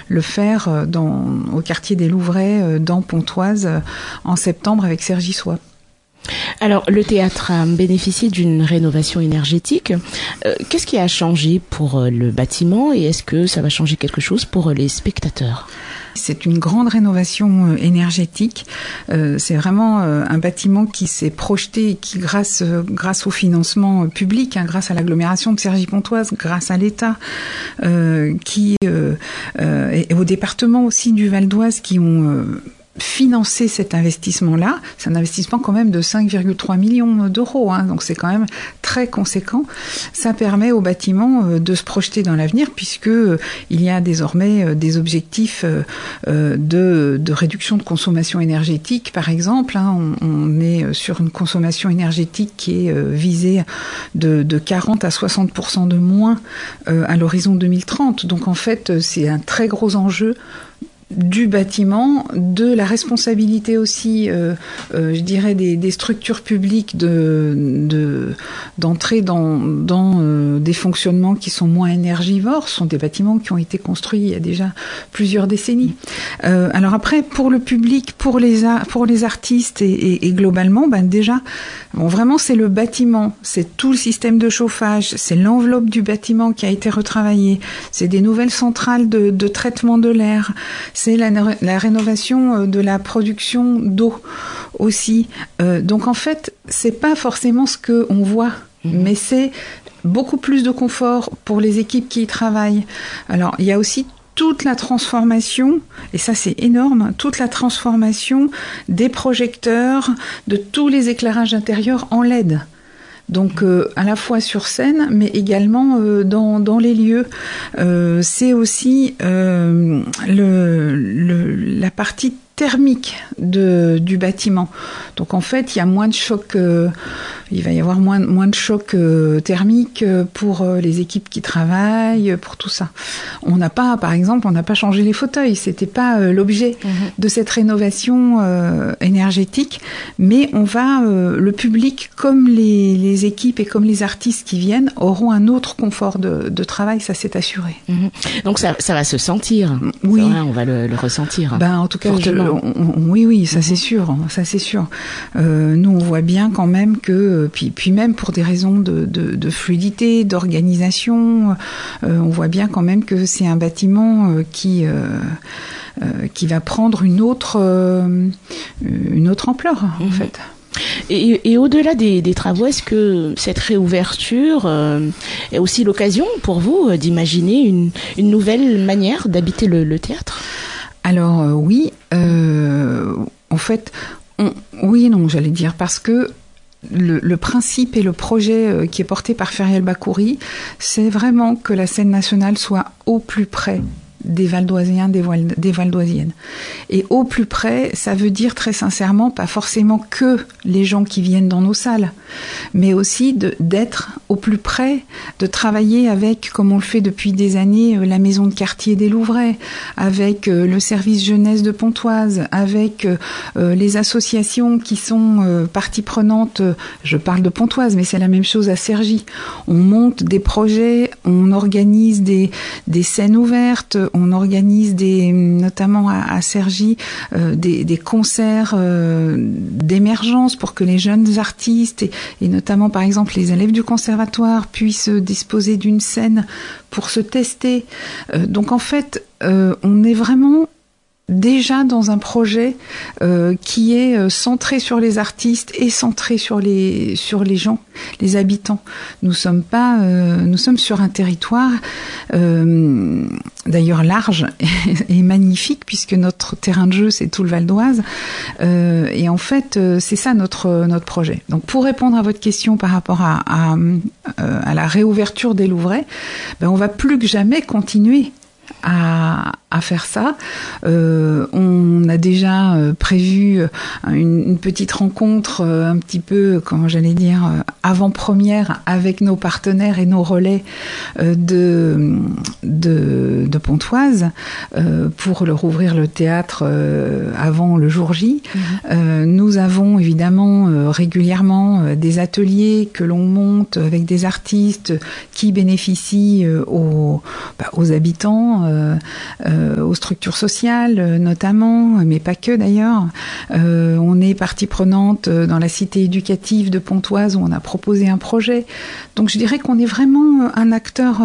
le faire au quartier des Louvrais, dans Pontoise, en septembre avec Serge Issois. Alors, le théâtre a bénéficié d'une rénovation énergétique. Qu'est-ce qui a changé pour le bâtiment et est-ce que ça va changer quelque chose pour les spectateurs ? C'est une grande rénovation énergétique. C'est vraiment un bâtiment qui s'est projeté et qui, grâce au financement public, grâce à l'agglomération de Cergy-Pontoise, grâce à l'État, et au département aussi du Val d'Oise, qui ont financer cet investissement-là. C'est un investissement quand même de 5,3 millions d'euros, donc c'est quand même très conséquent. Ça permet au bâtiment de se projeter dans l'avenir puisque il y a désormais des objectifs de réduction de consommation énergétique, par exemple. On est sur une consommation énergétique qui est visée de 40 à 60% de moins à l'horizon 2030. Donc en fait, c'est un très gros enjeu du bâtiment, de la responsabilité aussi, je dirais, des structures publiques d'entrer dans des fonctionnements qui sont moins énergivores. Ce sont des bâtiments qui ont été construits il y a déjà plusieurs décennies. Alors après, pour le public, pour les artistes et globalement, déjà, vraiment c'est le bâtiment, c'est tout le système de chauffage, c'est l'enveloppe du bâtiment qui a été retravaillée, c'est des nouvelles centrales de traitement de l'air, c'est la rénovation de la production d'eau aussi. Donc en fait, c'est pas forcément ce que on voit, mais c'est beaucoup plus de confort pour les équipes qui y travaillent. Alors il y a aussi toute la transformation, et ça c'est énorme, toute la transformation des projecteurs, de tous les éclairages intérieurs en LED. Donc à la fois sur scène, mais également dans les lieux. C'est aussi la partie thermique du bâtiment. Donc en fait, il y a moins de choc, il va y avoir moins de choc thermique pour les équipes qui travaillent, pour tout ça. Par exemple, on n'a pas changé les fauteuils, c'était pas l'objet de cette rénovation énergétique, mais le public comme les équipes et comme les artistes qui viennent auront un autre confort de travail, ça c'est assuré. Donc ça va se sentir. Oui. Vrai, on va le ressentir. En tout cas, oui, ça c'est sûr, ça c'est sûr. Nous on voit bien quand même que, puis même pour des raisons de fluidité, d'organisation, on voit bien quand même que c'est un bâtiment qui va prendre une autre ampleur en fait. Et au-delà des travaux, est-ce que cette réouverture est aussi l'occasion pour vous d'imaginer une nouvelle manière d'habiter le théâtre ? Alors oui, en fait, oui et non, j'allais dire, parce que le principe et le projet qui est porté par Ferial Bakouri, c'est vraiment que la scène nationale soit au plus près des Valdoisiens, des Valdoisiennes. Et au plus près, ça veut dire très sincèrement pas forcément que les gens qui viennent dans nos salles, mais aussi d'être au plus près, de travailler avec, comme on le fait depuis des années, la maison de quartier des Louvrais, avec le service jeunesse de Pontoise, avec les associations qui sont partie prenante. Je parle de Pontoise, mais c'est la même chose à Cergy. On monte des projets, on organise des scènes ouvertes, on organise notamment à Cergy, des concerts d'émergence pour que les jeunes artistes et notamment par exemple les élèves du conservatoire puissent disposer d'une scène pour se tester. Donc en fait, on est vraiment déjà dans un projet qui est centré sur les artistes et centré sur les gens, les habitants. Nous sommes sur un territoire d'ailleurs large et magnifique puisque notre terrain de jeu c'est tout le Val d'Oise et en fait c'est ça notre projet. Donc pour répondre à votre question par rapport à la réouverture des Louvrais, on va plus que jamais continuer à faire ça. On a déjà prévu une petite rencontre un petit peu, comment j'allais dire, avant-première avec nos partenaires et nos relais de Pontoise pour leur ouvrir le théâtre avant le jour J. Nous avons évidemment régulièrement des ateliers que l'on monte avec des artistes qui bénéficient aux habitants aux structures sociales notamment, mais pas que d'ailleurs. On est partie prenante dans la cité éducative de Pontoise où on a proposé un projet. Donc je dirais qu'on est vraiment un acteur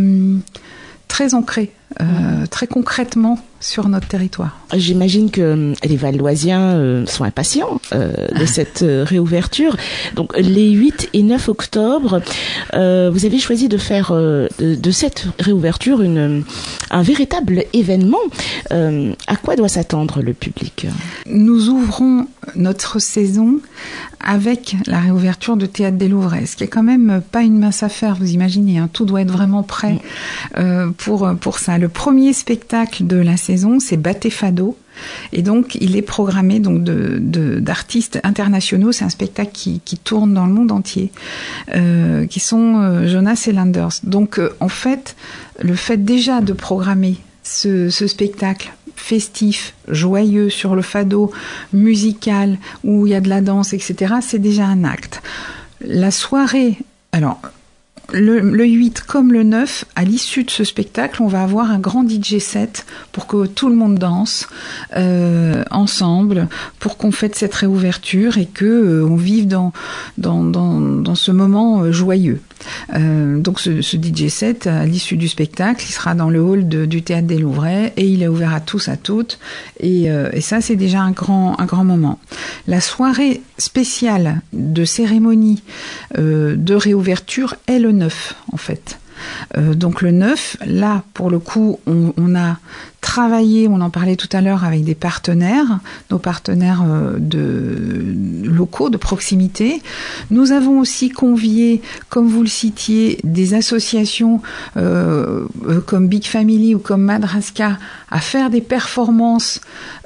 très ancré, très concrètement sur notre territoire. J'imagine que les Valdoisiens sont impatients de cette réouverture. Donc les 8 et 9 octobre, vous avez choisi de faire de cette réouverture un véritable événement. À quoi doit s'attendre le public ? Nous ouvrons notre saison avec la réouverture de Théâtre des Louvrais, ce qui est quand même pas une mince affaire, vous imaginez, hein, tout doit être vraiment prêt pour ça. Le premier spectacle de la saison, c'est Batté Fado, et donc il est programmé donc d'artistes internationaux. C'est un spectacle qui tourne dans le monde entier, qui sont Jonas et Landers. Donc en fait, le fait déjà de programmer ce spectacle festif, joyeux sur le fado, musical, où il y a de la danse, etc., c'est déjà un acte. La soirée, alors le 8 comme le 9, à l'issue de ce spectacle, on va avoir un grand DJ set pour que tout le monde danse ensemble, pour qu'on fête cette réouverture et que on vive dans ce moment joyeux. Donc ce DJ set, à l'issue du spectacle, il sera dans le hall du Théâtre des Louvrais et il est ouvert à tous, à toutes. Et ça, c'est déjà un grand moment. La soirée spéciale de cérémonie de réouverture est le 9, en fait. Donc le 9, là, pour le coup, on a travaillé, on en parlait tout à l'heure, avec des partenaires, nos partenaires locaux, de proximité. Nous avons aussi convié, comme vous le citiez, des associations comme Big Family ou comme Madraska à faire des performances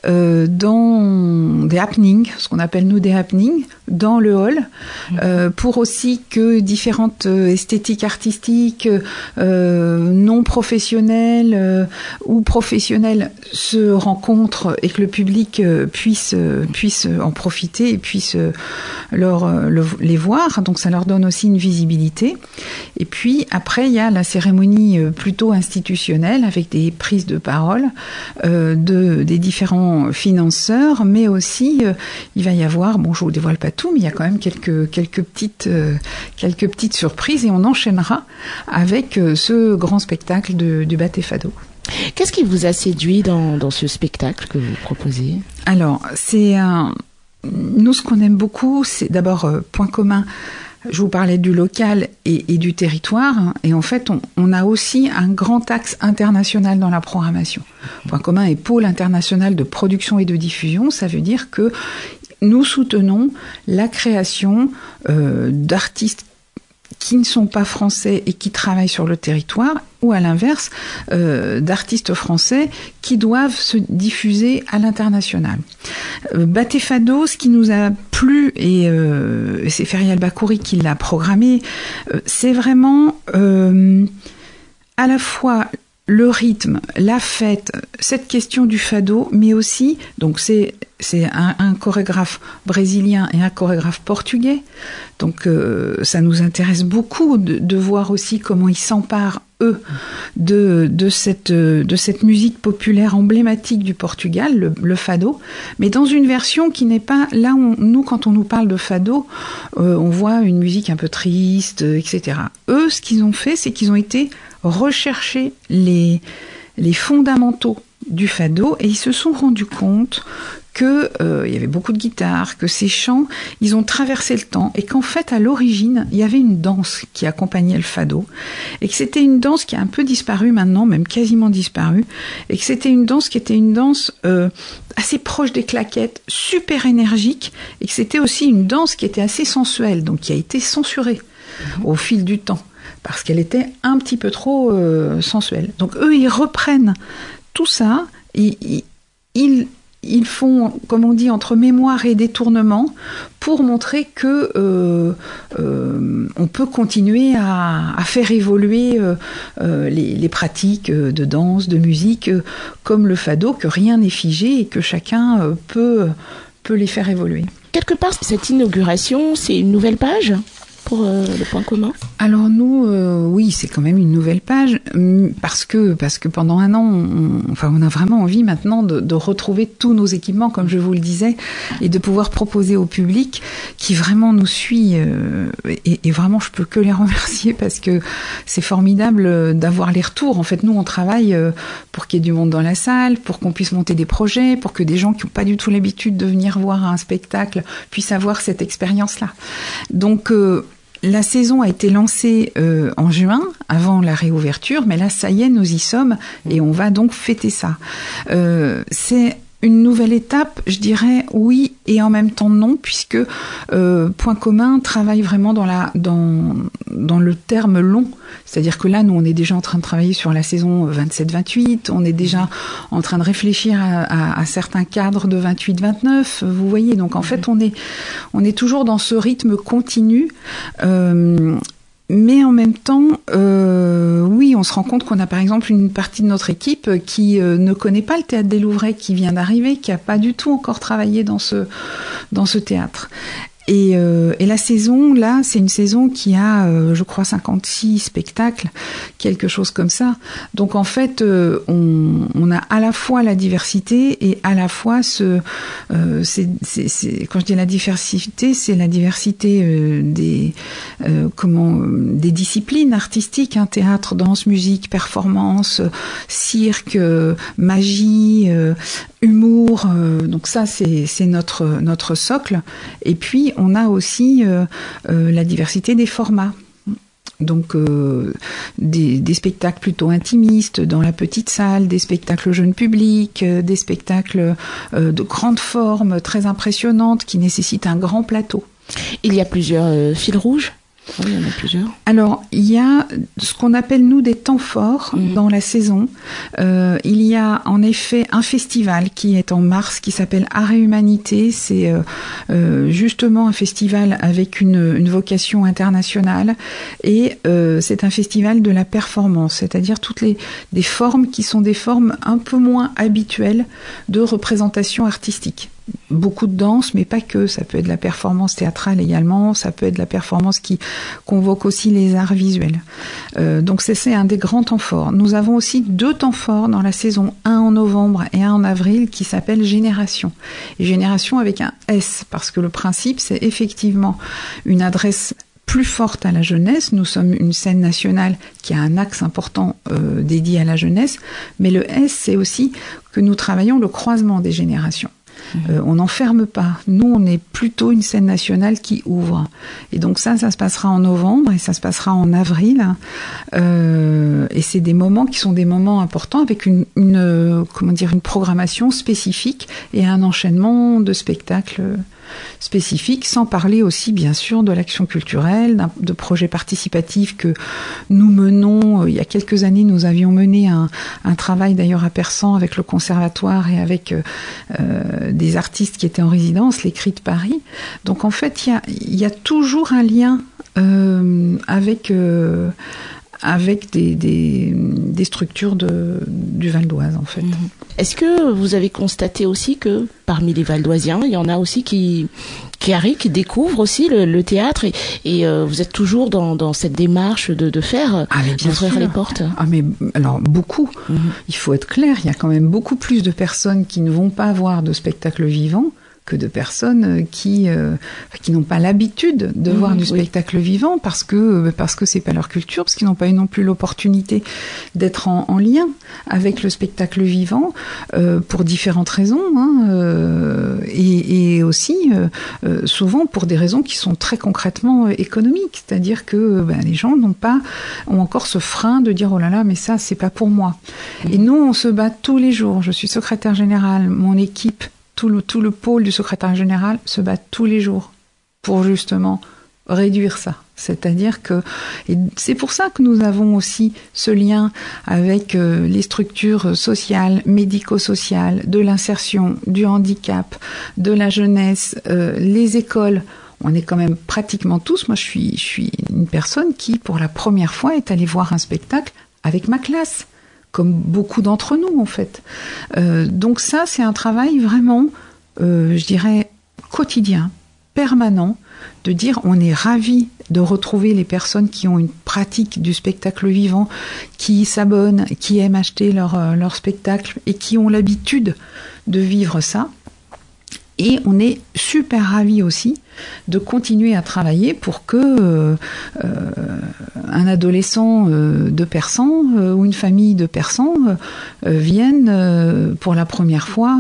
dans des happenings, ce qu'on appelle nous des happenings, dans le hall, pour aussi que différentes esthétiques artistiques non professionnelles ou professionnelles se rencontrent et que le public puisse en profiter et puisse les voir. Donc ça leur donne aussi une visibilité. Et puis après, il y a la cérémonie plutôt institutionnelle avec des prises de parole des différents financeurs, mais aussi il va y avoir, bon, je vous dévoile pas tout, mais il y a quand même quelques petites surprises et on enchaînera avec ce grand spectacle du Batté Fado. Qu'est-ce qui vous a séduit dans ce spectacle que vous proposez ? Alors, nous, ce qu'on aime beaucoup, c'est d'abord point commun. Je vous parlais du local et du territoire, et en fait, on a aussi un grand axe international dans la programmation. Point commun est pôle international de production et de diffusion. Ça veut dire que nous soutenons la création d'artistes qui ne sont pas français et qui travaillent sur le territoire, ou à l'inverse, d'artistes français qui doivent se diffuser à l'international. Batté Fado, ce qui nous a plu, et c'est Ferial Bakouri qui l'a programmé, c'est vraiment à la fois le rythme, la fête, cette question du fado, mais aussi, donc c'est un chorégraphe brésilien et un chorégraphe portugais, donc ça nous intéresse beaucoup de voir aussi comment ils s'emparent, eux, de cette musique populaire emblématique du Portugal, le fado, mais dans une version qui n'est pas, là, nous, quand on nous parle de fado, on voit une musique un peu triste, etc. Eux, ce qu'ils ont fait, c'est qu'ils ont été rechercher les fondamentaux du fado et ils se sont rendus compte que il y avait beaucoup de guitare, que ces chants, ils ont traversé le temps et qu'en fait, à l'origine, il y avait une danse qui accompagnait le fado et que c'était une danse qui a un peu disparu maintenant, même quasiment disparu, et que c'était une danse qui était une danse assez proche des claquettes, super énergique, et que c'était aussi une danse qui était assez sensuelle, donc qui a été censurée au fil du temps, parce qu'elle était un petit peu trop sensuelle. Donc eux, ils reprennent tout ça, ils font, comme on dit, entre mémoire et détournement, pour montrer que on peut continuer à faire évoluer les pratiques de danse, de musique, comme le fado, que rien n'est figé et que chacun peut les faire évoluer. Quelque part, cette inauguration, c'est une nouvelle page pour le point commun? Alors nous, oui, c'est quand même une nouvelle page parce que pendant un an, on a vraiment envie maintenant de retrouver tous nos équipements, comme je vous le disais, et de pouvoir proposer au public qui vraiment nous suit. Et vraiment, je peux que les remercier parce que c'est formidable d'avoir les retours. En fait, nous, on travaille pour qu'il y ait du monde dans la salle, pour qu'on puisse monter des projets, pour que des gens qui n'ont pas du tout l'habitude de venir voir un spectacle puissent avoir cette expérience-là. Donc, la saison a été lancée en juin, avant la réouverture, mais là, ça y est, nous y sommes et on va donc fêter ça. C'est une nouvelle étape, je dirais oui et en même temps non, puisque Point commun travaille vraiment dans le terme long. C'est-à-dire que là, nous, on est déjà en train de travailler sur la saison 27-28, on est déjà en train de réfléchir à certains cadres de 28-29, vous voyez. Donc en fait, on est toujours dans ce rythme continu. Mais en même temps, oui, on se rend compte qu'on a par exemple une partie de notre équipe qui ne connaît pas le Théâtre des Louvrais, qui vient d'arriver, qui n'a pas du tout encore travaillé dans ce théâtre. Et la saison, là, c'est une saison qui a, je crois, 56 spectacles, quelque chose comme ça. Donc, en fait, on a à la fois la diversité et à la fois quand je dis la diversité, c'est la diversité des disciplines artistiques, hein, théâtre, danse, musique, performance, cirque, magie, humour. Donc ça, c'est notre socle. Et puis, on a aussi la diversité des formats. Donc des spectacles plutôt intimistes dans la petite salle, des spectacles jeune public, des spectacles de grande forme, très impressionnantes, qui nécessitent un grand plateau. Il y a plusieurs fils rouges? Oui, il y en a plusieurs. Alors, il y a ce qu'on appelle, nous, des temps forts dans la saison. Il y a en effet un festival qui est en mars, qui s'appelle Art et Humanité. C'est justement un festival avec une vocation internationale. Et c'est un festival de la performance, c'est-à-dire toutes des formes qui sont des formes un peu moins habituelles de représentation artistique. Beaucoup de danse, mais pas que. Ça peut être de la performance théâtrale également, ça peut être de la performance qui convoque aussi les arts visuels. Donc c'est un des grands temps forts. Nous avons aussi 2 temps forts dans la saison, un en novembre et un en avril, qui s'appelle Génération. Et Génération avec un S, parce que le principe, c'est effectivement une adresse plus forte à la jeunesse. Nous sommes une scène nationale qui a un axe important dédié à la jeunesse, mais le S, c'est aussi que nous travaillons le croisement des générations. On n'enferme pas. Nous, on est plutôt une scène nationale qui ouvre. Et donc ça se passera en novembre et ça se passera en avril. Et c'est des moments qui sont des moments importants avec une programmation spécifique et un enchaînement de spectacles spécifiques, sans parler aussi bien sûr de l'action culturelle, de projets participatifs que nous menons. Il y a quelques années, nous avions mené un travail d'ailleurs à Persan avec le conservatoire et avec des artistes qui étaient en résidence, les Cris de Paris. Donc en fait, il y a toujours un lien avec des structures du Val d'Oise, en fait. Est-ce que vous avez constaté aussi que parmi les Valdoisiens, il y en a aussi qui arrivent, qui découvrent aussi le théâtre et vous êtes toujours dans cette démarche de faire ouvrir les portes? Mais alors beaucoup. Il faut être clair, il y a quand même beaucoup plus de personnes qui ne vont pas voir de spectacle vivant que de personnes qui n'ont pas l'habitude de voir du spectacle vivant parce que c'est pas leur culture, parce qu'ils n'ont pas eu non plus l'opportunité d'être en lien avec le spectacle vivant pour différentes raisons, et aussi souvent pour des raisons qui sont très concrètement économiques, c'est-à-dire que les gens ont encore ce frein de dire oh là là, mais ça c'est pas pour moi. Et nous on se bat tous les jours. Je suis secrétaire générale, mon équipe, tout le pôle du secrétaire général se bat tous les jours pour justement réduire ça. C'est-à-dire que, et c'est pour ça que nous avons aussi ce lien avec les structures sociales, médico-sociales, de l'insertion, du handicap, de la jeunesse, les écoles. On est quand même pratiquement tous. Moi, je suis une personne qui, pour la première fois, est allée voir un spectacle avec ma classe, comme beaucoup d'entre nous, en fait. Donc ça, c'est un travail vraiment, je dirais, quotidien, permanent de dire on est ravis de retrouver les personnes qui ont une pratique du spectacle vivant, qui s'abonnent, qui aiment acheter leur spectacle et qui ont l'habitude de vivre ça. Et on est super ravis aussi de continuer à travailler pour que un adolescent de Persan ou une famille de Persan vienne pour la première fois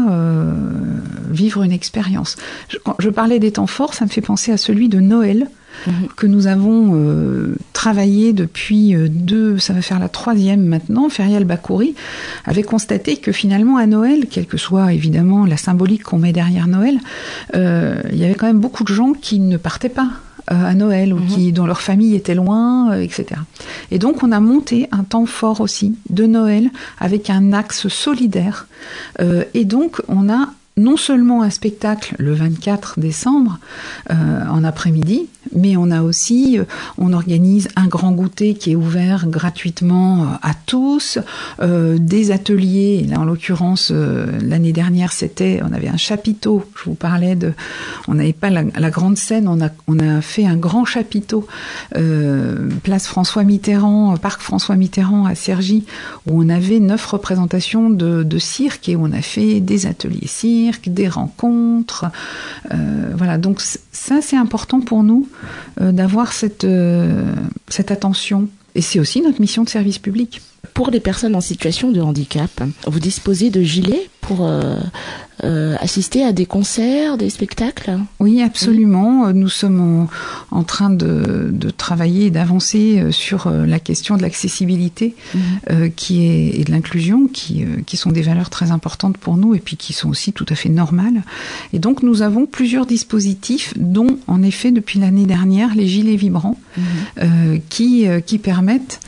vivre une expérience. Quand je parlais des temps forts, ça me fait penser à celui de Noël, que nous avons travaillé depuis ça va faire la 3e maintenant. Ferial Bakouri avait constaté que finalement à Noël, quelle que soit évidemment la symbolique qu'on met derrière Noël, il y avait quand même beaucoup de gens qui ne partaient pas à Noël ou dont leur famille était loin, etc. Et donc on a monté un temps fort aussi de Noël avec un axe solidaire. Et donc on a non seulement un spectacle le 24 décembre en après-midi, mais on organise un grand goûter qui est ouvert gratuitement à tous, des ateliers. Là, en l'occurrence, l'année dernière, on avait un chapiteau. Je vous parlais on n'avait pas la grande scène, on a fait un grand chapiteau, place François Mitterrand, parc François Mitterrand à Cergy, où on avait 9 représentations de cirque et on a fait des ateliers cirque, des rencontres. Voilà, donc ça, c'est important pour nous d'avoir cette attention. Et c'est aussi notre mission de service public. Pour les personnes en situation de handicap, vous disposez de gilets pour assister à des concerts, des spectacles ? Oui, absolument. Nous sommes en train de travailler et d'avancer sur la question de l'accessibilité et de l'inclusion, qui sont des valeurs très importantes pour nous et puis qui sont aussi tout à fait normales. Et donc, nous avons plusieurs dispositifs, dont, en effet, depuis l'année dernière, les gilets vibrants, qui permettent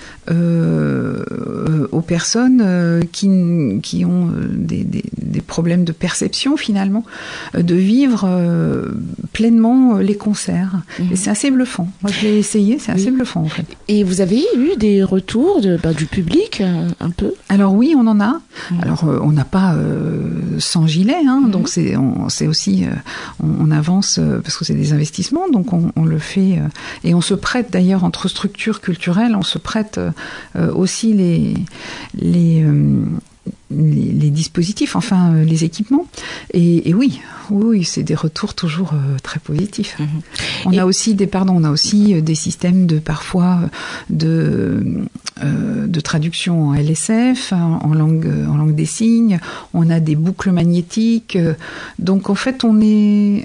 aux personnes qui ont des problèmes de perception finalement, de vivre pleinement les concerts. Et c'est assez bluffant. Moi je l'ai essayé, c'est assez bluffant en fait. Et vous avez eu des retours du public un peu ? Alors oui, on en a. Alors on n'a pas 100 gilets, donc c'est aussi, on avance parce que c'est des investissements, donc on le fait et on se prête d'ailleurs entre structures culturelles, on se prête aussi les dispositifs, enfin les équipements. Et oui, c'est des retours toujours très positifs. On a aussi des systèmes parfois de traduction en LSF, en langue des signes. On a des boucles magnétiques. Donc en fait, on est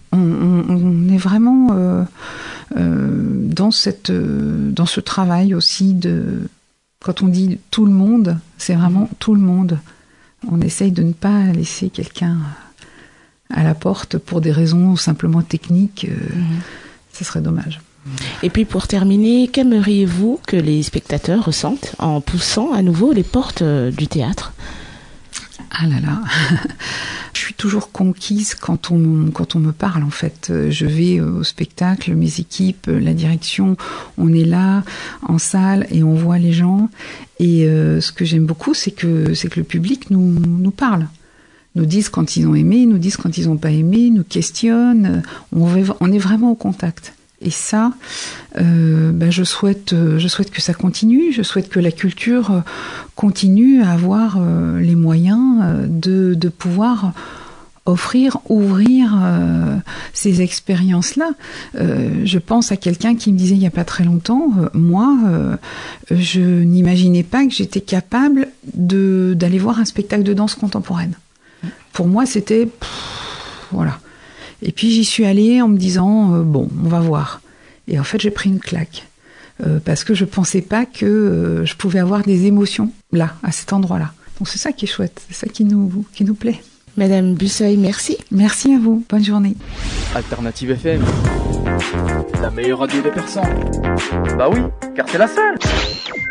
vraiment dans ce travail aussi quand on dit tout le monde, c'est vraiment tout le monde. On essaye de ne pas laisser quelqu'un à la porte pour des raisons simplement techniques. Ce serait dommage. Et puis pour terminer, qu'aimeriez-vous que les spectateurs ressentent en poussant à nouveau les portes du théâtre ? Ah là là, je suis toujours conquise quand on me parle en fait. Je vais au spectacle, mes équipes, la direction, on est là en salle et on voit les gens. Et ce que j'aime beaucoup, c'est que le public nous parle. Nous disent quand ils ont aimé, nous disent quand ils n'ont pas aimé, nous questionnent. On est vraiment au contact. Et ça, je souhaite que ça continue. Je souhaite que la culture continue à avoir les moyens de pouvoir ouvrir ces expériences-là. Je pense à quelqu'un qui me disait il n'y a pas très longtemps, je n'imaginais pas que j'étais capable d'aller voir un spectacle de danse contemporaine. Pour moi, c'était... voilà. Et puis j'y suis allée en me disant on va voir. Et en fait j'ai pris une claque parce que je pensais pas que je pouvais avoir des émotions là, à cet endroit-là. Donc c'est ça qui est chouette, c'est ça qui nous plaît. Madame Busseuil, merci. Merci à vous, bonne journée. Alternative FM, la meilleure radio de Persan. Bah oui, car c'est la seule.